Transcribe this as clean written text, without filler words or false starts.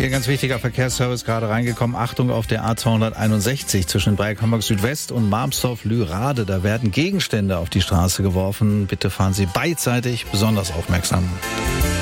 Hier ein ganz wichtiger Verkehrsservice gerade reingekommen. Achtung auf der A261 zwischen Breihamburg Südwest und Marmstorf-Lührade. Da werden Gegenstände auf die Straße geworfen. Bitte fahren Sie beidseitig besonders aufmerksam.